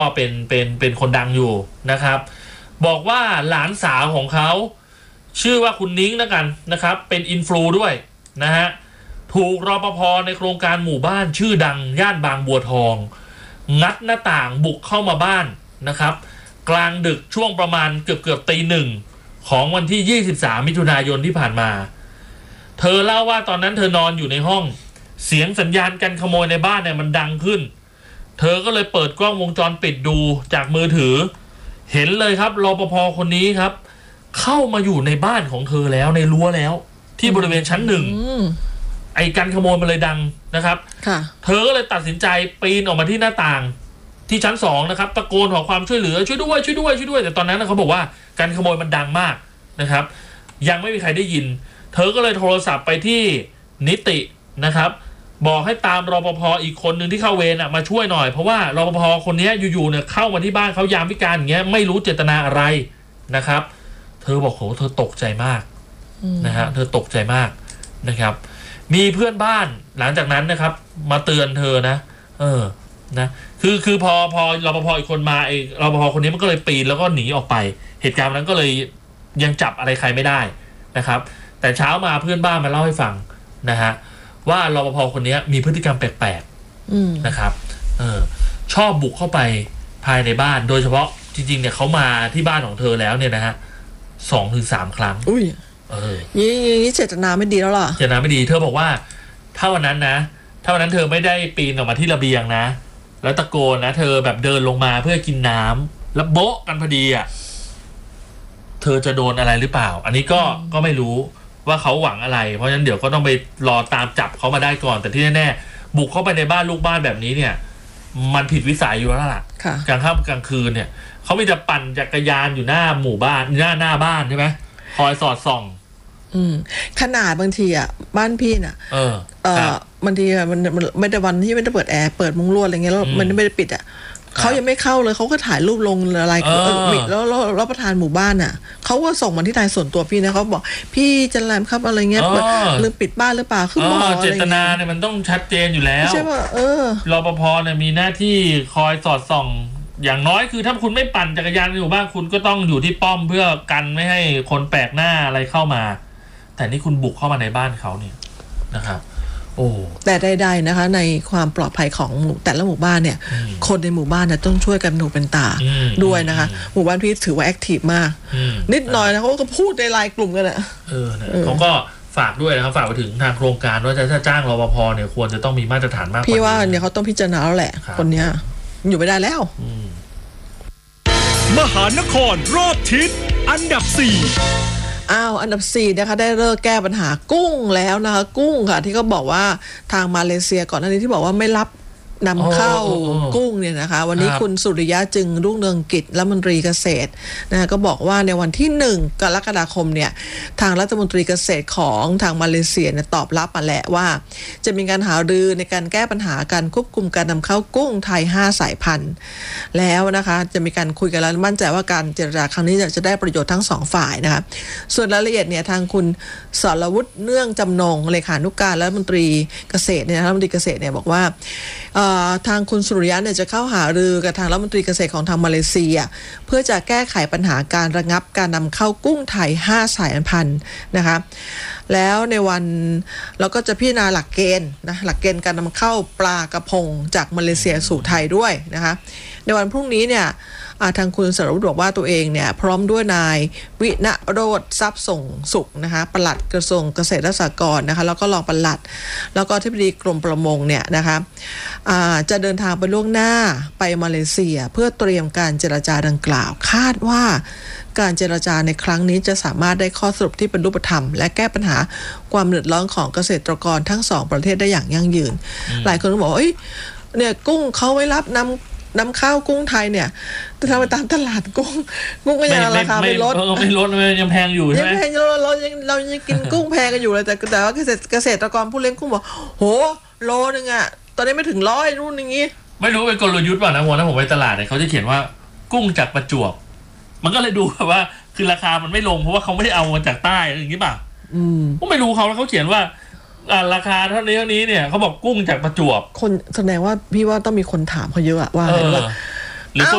ก็เป็นคนดังอยู่นะครับบอกว่าหลานสาวของเขาชื่อว่าคุณนิ้งแล้วกันนะครับเป็นอินฟลูด้วยนะฮะถูกรปภ.ในโครงการหมู่บ้านชื่อดังย่านบางบัวทองงัดหน้าต่างบุกเข้ามาบ้านนะครับกลางดึกช่วงประมาณเกือบตีหนึ่งของวันที่23มิถุนายนที่ผ่านมาเธอเล่าว่าตอนนั้นเธอนอนอยู่ในห้องเสียงสัญญาณการขโมยในบ้านเนี่ยมันดังขึ้นเธอก็เลยเปิดกล้องวงจรปิดดูจากมือถือเห็นเลยครับรปภ.คนนี้ครับเข้ามาอยู่ในบ้านของเธอแล้วในรั้วแล้วที่บริเวณชั้นหนึ่งไอ้การขโมยมันเลยดังนะครับเธอก็เลยตัดสินใจปีนออกมาที่หน้าต่างที่ชั้น2นะครับตะโกนขอความช่วยเหลือช่วยด้วยแต่ตอนนั้นเขาบอกว่าการขโมยมันดังมากนะครับยังไม่มีใครได้ยินเธอก็เลยโทรศัพท์ไปที่นิตินะครับบอกให้ตามรปภ.อีกคนหนึ่งที่เข้าเวรมาช่วยหน่อยเพราะว่ารปภ.คนนี้อยู่ๆเนี่ยเข้ามาที่บ้านเขายามวิกาลอย่างเงี้ยไม่รู้เจตนาอะไรนะครับเธอบอกโหเธอตกใจมากนะฮะเธอตกใจมากนะครับมีเพื่อนบ้านหลังจากนั้นนะครับมาเตือนเธอนะนะคือพอรปภ.อีกคนมาไอ้รปภ.คนนี้มันก็เลยปีนแล้วก็หนีออกไปเหตุการณ์นั้นก็เลยยังจับอะไรใครไม่ได้นะครับแต่เช้ามาเพื่อนบ้านมาเล่าให้ฟังนะฮะว่ารปภ.คนนี้มีพฤติกรรมแปลกๆนะครับชอบบุกเข้าไปภายในบ้านโดยเฉพาะจริงๆเนี่ยเขามาที่บ้านของเธอแล้วเนี่ยนะฮะ 2-3 ครั้งนี่เจตนาไม่ดีแล้วล่ะเจตนาไม่ดีเธอบอกว่าถ้าวันนั้นเธอไม่ได้ปีนออกมาที่ระเบียงนะแล้วตะโกนนะเธอแบบเดินลงมาเพื่อกินน้ำแล้วโบ๊ะกันพอดีเธอจะโดนอะไรหรือเปล่าอันนี้ก็ไม่รู้ว่าเขาหวังอะไรเพราะฉะนั้นเดี๋ยวก็ต้องไปรอตามจับเขามาได้ก่อนแต่ที่แน่ๆบุกเข้าไปในบ้านลูกบ้านแบบนี้เนี่ยมันผิดวิสัยอยู่แล้วล่ะกลางค่ำกลางคืนเนี่ยเขามีแต่ปั่นจักรยานอยู่หน้าหมู่บ้านหน้าบ้านใช่ไหมคอยสอดส่องขนาดบางทีบ้านพี่น่ะบางทีมันไม่ได้วันที่ไม่ได้เปิดแอร์เปิดมุ้งลวดอะไรเงี้ยแล้วมันไม่ได้ปิดเขายังไม่เข้าเลยเขาก็ถ่ายรูปลงอะไรแล้วประธานหมู่บ้านเขาก็ส่งมาที่ทางส่วนตัวพี่นะเขาบอกพี่จะแลมครับอะไรเงี้ยลืมปิดบ้านหรือเปล่าคือเจตนาเนี่ยมันต้องชัดเจนอยู่แล้วใช่ป่ะรปภ.เนี่ยมีหน้าที่คอยสอดส่องอย่างน้อยคือถ้าคุณไม่ปั่นจักรยานอยู่บ้านคุณก็ต้องอยู่ที่ป้อมเพื่อกันไม่ให้คนแปลกหน้าอะไรเข้ามาแต่นี่คุณบุกเข้ามาในบ้านเขาเนี่ยนะครับแต่ใดๆนะคะในความปลอดภัยของแต่ละหมู่บ้านเนี่ยคนในหมู่บ้านต้องช่วยกันหนูเป็นตาด้วยนะคะหมู่บ้านพี่ถือว่าแอคทีฟมากนิดหน่อยนะเขาก็พูดในไลน์กลุ่มกันเขาก็ฝากด้วยนะครับฝากไปถึงทางโครงการว่าถ้าจ้างรปภ.เนี่ยควรจะต้องมีมาตรฐานมากกว่าพี่ว่าเนี่ยเขาต้องพิจารณาแล้วแหละคนเนี้ยอยู่ไม่ได้แล้วมหานครรอบทิศอันดับ4 อันดับ4นะคะได้เลิกแก้ปัญหากุ้งแล้วนะคะกุ้งค่ะที่เขาบอกว่าทางมาเลเซียก่อนหน้านี้ที่บอกว่าไม่รับนำเข้ากุ้งเนี่ยนะคะวันนี้คุณสุริยะจึงรุ่งเรืองกิจรัฐมนตรีเกษตรนะคะก็บอกว่าในวันที่1 กรกฎาคมเนี่ยทางรัฐมนตรีเกษตรของทางมาเลเซียเนี่ยตอบรับมาแล้วว่าจะมีการหารือในการแก้ปัญหาการควบคุมการนำเข้ากุ้งไทย5สายพันธุ์แล้วนะคะจะมีการคุยกันแล้วมั่นใจว่าการเจรจาครั้งนี้จะได้ประโยชน์ทั้ง2ฝ่ายนะคะส่วนรายละเอียดเนี่ยทางคุณสรวุฒิเนื่องจำนงเลขานุการรัฐมนตรีเกษตรเนี่ยรัฐมนตรีเกษตรเนี่ยบอกว่าทางคุณสุริยะเนี่ยจะเข้าหารือกับทางรัฐมนตรีเกษตรของทางมาเลเซียเพื่อจะแก้ไขปัญหาการระงับการนำเข้ากุ้งไทย5สายพันธุ์นะคะแล้วในวันเราก็จะพิจารณาหลักเกณฑ์นะหลักเกณฑ์การนำเข้าปลากระพงจากมาเลเซียสู่ไทยด้วยนะคะในวันพรุ่งนี้เนี่ยทางคุณสรวุฒิบอกว่าตัวเองเนี่ยพร้อมด้วยนายวิณโรจน์ทรัพย์ส่งสุขนะคะปลัดกระทรวงเกษตรและสหกรณ์นะคะแล้วก็รองปลัดแล้วก็อธิบดีกรมประมงเนี่ยนะคะจะเดินทางไปล่วงหน้าไปมาเลเซียเพื่อเตรียมการเจรจาดังกล่าวคาดว่าการเจรจาในครั้งนี้จะสามารถได้ข้อสรุปที่เป็นรูปธรรมและแก้ปัญหาความเดือดร้อนของเกษตรกรทั้ง2ประเทศได้อย่างยั่งยืนหลายคนก็บอกว่าเนี่ยกุ้งเขาไม่รับนำเข้ากุ้งไทยเนี่ยแต่ทำไปตามตลาดกุ้งก็ยังราคาไม่ลดยังแพงอยู่ใช่ไหมยังแพงเรายังกินกุ้งแพงกันอยู่เลยแต่ว่าเกษตรกรผู้เลี้ยงกุ้งบอกโหโลนึงตอนนี้ไม่ถึง100รุ่นอย่างงี้ไม่รู้เป็นกลยุทธ์ป่ะนะวันนั้นผมไปตลาดเนี่ยเขาจะเขียนว่ากุ้งจากประจวบมันก็เลยดูแบบว่าคือราคามันไม่ลงเพราะว่าเขาไม่ได้เอามาจากใต้อย่างงี้ป่ะก็ไม่รู้เขาแล้วเขาเขียนว่าราคาเท่านี้เนี่ยเขาบอกกุ้งจากประจวบคนแสดงว่าพี่ว่าต้องมีคนถามเขาเยอะว่าอะไรว่า